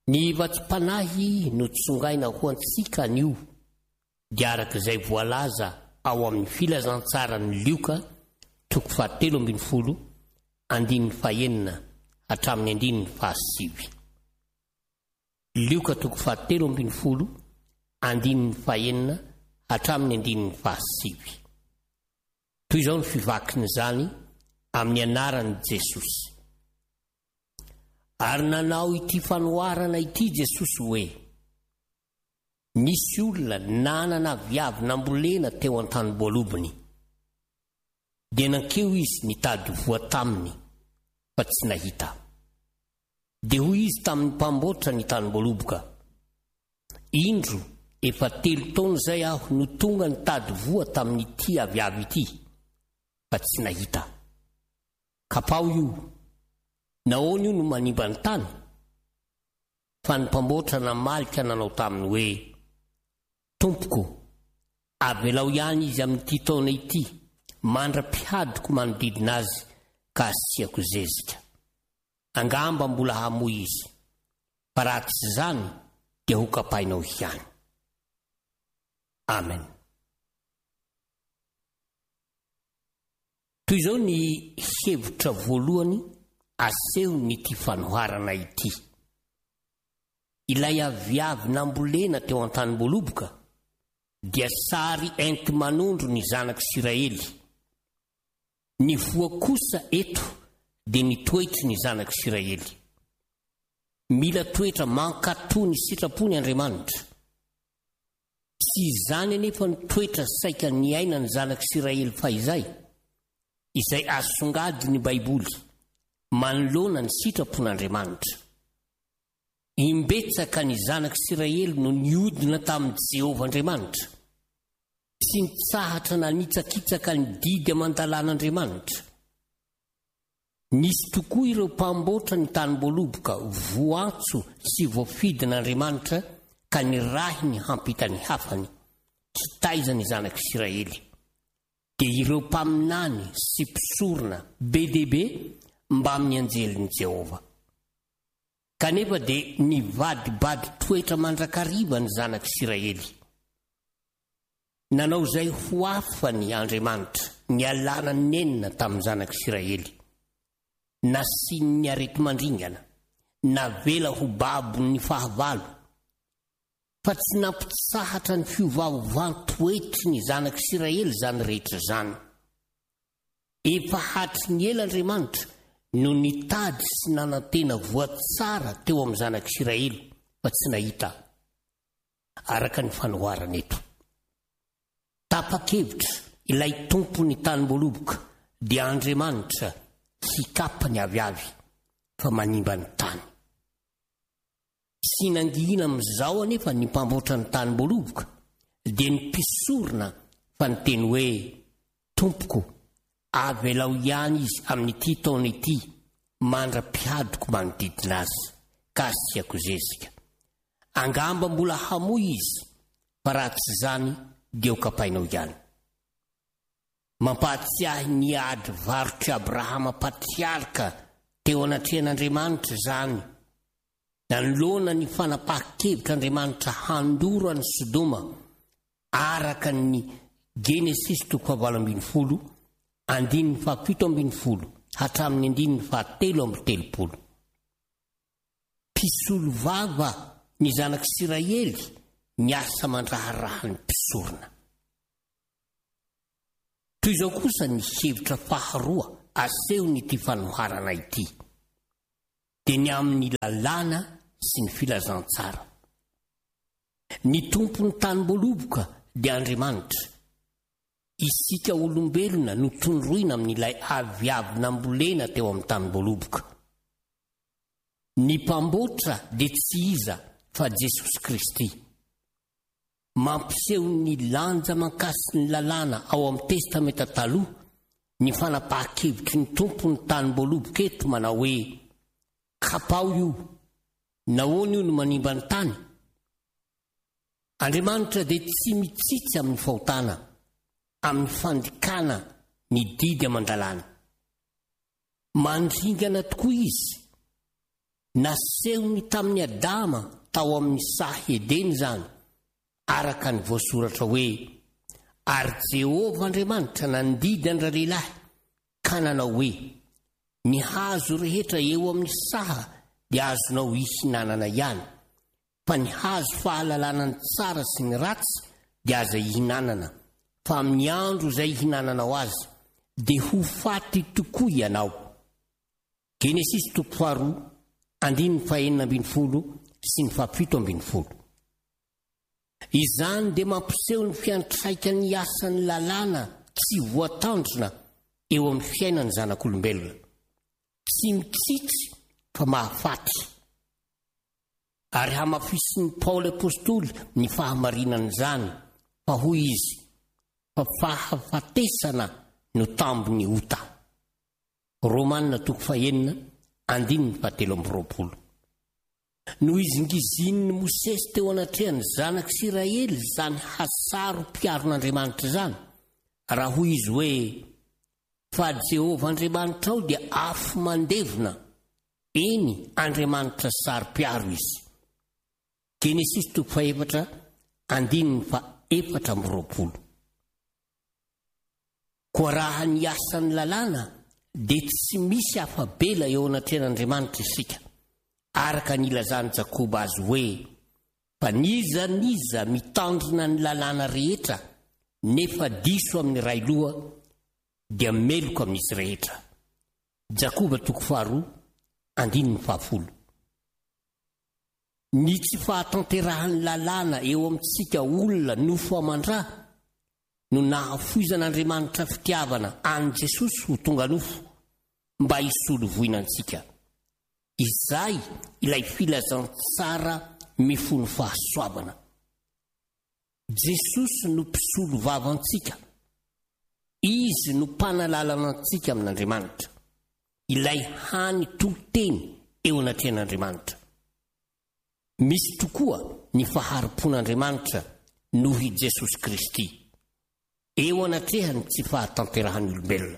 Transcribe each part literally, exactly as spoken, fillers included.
Ny vatsim-panahy no tsongaina ho antsika anio dia arak'izay voalaza ao amin'ny filazantsara ny lioka toko fahatelo ambin'ny folo andininy fahenina hatramin'ny andininy fahasivy. Lioka toko fahatelo ambin'ny folo andininy fahenina hatramin'ny andininy fahasivy. Toy izao ny fivakiny izany amin'ny anaran'i Jesosy. Ary nanao ity fanoharana ity Jesosy hoe: nisy olona nanana viavy nambolena teo an-tanibolobony, dia nankeo izy nitady voa taminy fa tsy nahita. Dia hoy izy tamin'ny mpamboatra ny taniboloboka: indro efa telo taona zay aho no tonga nitady voa tamin'ity aviavy ity fa tsy nahita. Kapao io, nahoana io no manimba ny tany? Fa ny mpamboatra namalika nanao taminy hoe: Tompoko, avelao ihany izy amin'ity taona ity, mandra-piadiko manodidina azy ka asiako zezika. Angamba mbola hamoy izy, fa raha tsy zany dia ho kapainao ihany. Amen. Toy izao ny hevitra voalohany aseho n'ity fanoharana ity. Ilay aviavy nambolena teo an-tanimboloboka dia sary enti manondro ny zanak'Isiraely. Ny voa kosa eto dia ny toetry ny zanak'Isiraely. Mila toetra mankatoa ny sitrapony Andriamanitra. Tsy izany anefa ny toetra saika ny aina ny zanak'Isiraely fa izay, izay asongady ny Baiboly manoloana ny sitrapon'Andriamanitra. Imbetsaka ny zanak'Isiraely no niodina tamin'i Jehovah Andriamanitra, sy nitsahatra nanitsakitsaka ny didy aman-dalan'Andriamanitra. Nisy tokoa ireo mpamboatra ny taniboloboka voantso sy voafidin'Andriamanitra ka ny rahy ny hampita ny hafany kitaiza ny zanak'Isiraely. Dia ireo mpaminany sy mpisorona be dia be mba amin'ny anjelin'i Jehovah. Kanefa dia nivadibady toetra mandrakariva ny zanak'Isiraely. Nanao zay ho afa ny Andriamanitra ny alana nenina tamin'ny zanak'Isiraely. Nasiany ny arety mandringana, navela ho babony fahavalo, fa tsy nampitsahatra ny fiovaovantoetry ny zanak'Isiraely zany rehetra zany. Efa hatry ny ela Andriamanitra no nitady sy nanantena voatsara teo amin'ny zanak'Isiraely fa tsy nahita. Araka ny fanoharana eto, tapa-kevitra ilay tompony taniboloboka dia Andriamanitra hikapa ny aviavy fa manimba ny tany. Sy nangihina amin'izao anefa ny mpamboatra ny taniboloboka dia ny mpisorona fa niteny hoe: Tompoko, avelao ihany izy amin'ity taona ity, mandra-piadiko manodidina azy ka asiako zezika. Angamba mbola hamoy izy, fa raha tsy zany dia ho kapainao ihany. Mampahatsiahy ny ady varotra Abrahama patriarka teo anatrehan'Andriamanitra zany, nanoloana ny fanapahan-kevitr'Andriamanitra handoro any Sodoma araka ny Genesis toko fahavalo ambin'ny folo andininy fahafito ambin'ny folo hatramin'ny andininy fahatelo amby telopolo. Mpisolo vava ny zanak'Isiraely niasa mandraharaha ny mpisorona. Toy izao kosa ny hevitra faharoa aseho n'ity fanoharana ity, dia ny amin'ny lalàna sy ny filazantsara. Ny tompony taniboloboka dia Andriamanitra. Isika olombelona no tondroina amin'ilay aviavy nambolena teo amin'ny taniboloboka. Ny mpamboatra dia tsy iza fa Jesosy Kristy. Mampiseho ny lanja mankasy ny lalàna ao amin'ny testamenta taloha ny fanapahan-kevitry ny tompony taniboloboka eto manao hoe: Kapao io, nahoana io no manimba ny tany? Andriamanitra dia tsy mitsitsy amin'ny fahotana, amin'ny fandikana ny didy aman-dalàna. Mandringana tokoa izy, nasehony tamin'ny Adama tao amin'ny sahy Edeny zany, araka ny voasoratra hoe: ary Jehovah Andriamanitra nandidy andra lehilahy ka nanao hoe: ny hazo rehetra eo amin'ny saha dia azonao ihinanana ihany, fa ny hazo fahalalana ny tsara sy ny ratsy dia aza ihinanana, fa amin'ny andro izay ihinananao azy dia ho faty tokoa ianao. Genesis toko faharoa andiny ny fahaenina ambin'ny folo sy ny fahafito ambin'ny folo. Izany dia mampiseho ny fiantraikan'ny asan'ny lalàna tsy voatandrina eo amin'ny fiainan'ny zanak'olombelona, tsy mitsitsy fa mahafaty. Ary hamafisin'ny Paoly apôstôly ny fahamarinana izany, fa hoy izy: fa fahafatesana no tambony ota. Romanina toko fahaenina andiny ny fahatelo amby roapolo. No izy ngizin'ny Mosesy teo anatrehany zanak'Israely zany hasaro mpiaron'Andriamanitra zany, raha hoy izy hoe: fa Jehovah Andriamanitra ao dia afo mandevona, eny Andriamanitra saro-piaro izy. Genesis toko faefatra andiny ny faefatra amby roapolo. Koa raha ny asan'ny lalàna dia tsy misy afabela eo anatrehan'Andriamanitra isika, araka ny ilazany Jakoba azy hoe: fa niza niza mitandrina ny lalàna rehetra, nefa diso amin'ny ray loha dia meloko amin'izy rehetra. Jakoba toko faharoa andiny ny fahafolo. Ny tsy fahatanterahan'ny lalàna eo amintsika olona nofo amandrà no nahafoizan'Andriamanitra fitiavana an Jesosy ho tonga nofo mba hisolo voinantsika. Izay ilay filazantsara mifono fahasoavana. Jesosy no mpisolo vavantsika, izy no mpanalalana antsika amin'Andriamanitra, ilay hany toloteny eo anatrehan'Andriamanitra. Misy tokoa ny faharimpon'Andriamanitra noho i Jesosy Kristy eo anatrehany tsy fahatanterahan'ny olombelona.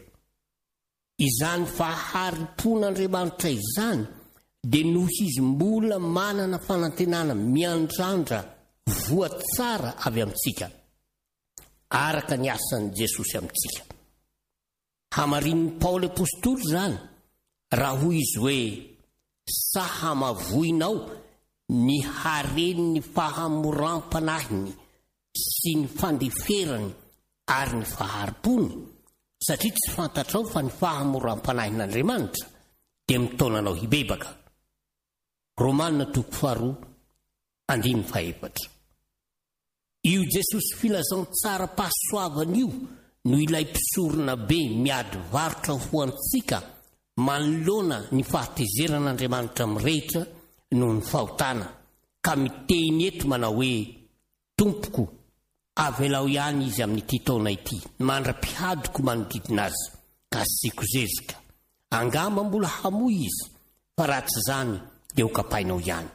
Izany faharimpon'Andriamanitra izany dia noho izy mbola manana fanantenana miandrandra voatsara avy amintsika, araka ny asan'i Jesosy amintsika. Hamarin'ny Paoly apôstôly zany, raha hoy izy hoe: saha mavoinao ny haren'ny fahamoram-panahiny sy ny fandeferany ary ny faharimpony, satria tsy fantatrao fa ny fahamoram-panahin'Andriamanitra dia mitaonanao hibebaka. Romanina toko faharoa andiny ny fahaefatra. Io Jesosy filazantsara pahasoavana io no ilay mpisorona be miady varotra ho antsika manoloana ny fahatezeran'Andriamanitra mirehitra noho ny fahotana, ka miteny eto manao hoe: Tompoko, avelao ihany izy amin'ity taona ity, mandra-pihadiko manodidina azy, ka asiako zezika. Angamba mbola hamoy izy, fa raha tsy zany dia ho kapainao ihany.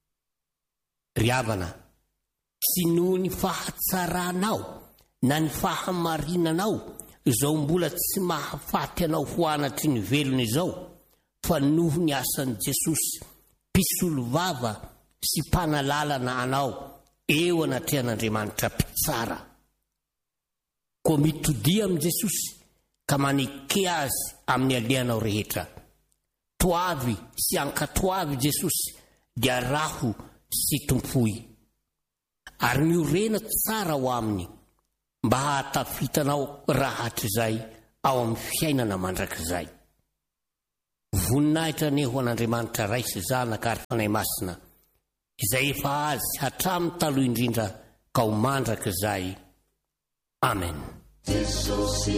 Ry havana, tsy noho ny fahatsaranao na ny fahamarinanao izao mbola tsy mahafaty anao ho anatry ny velona izao, fa noho ny asan'i Jesosy, mpisolo vava sy mpanalalana anao eo anatrehan'Andriamanitra mpitsara. Koa mitodia amin'i Jesosy ka maneke azy amin'ny alehanao rehetra. Toavy sy ankatoavy Jesosy dia raho sy tompoy, ary miorena tsara ho aminy mba hahatafitanao rahatr'izay ao amin'ny fiainana mandrakizay. Voninahitra neho an'Andriamanitra ray sy zanaka ary fanahy masina, izay efa azy hatramin'ny taloha indrindra ka ho mandrakizay. Amen. Jesosy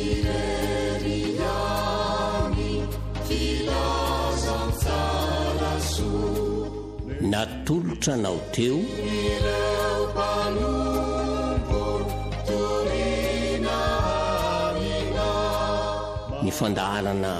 reriami filazantsara soa, natolotra nao teo ireo mpanompo torina amina, ny fandaharana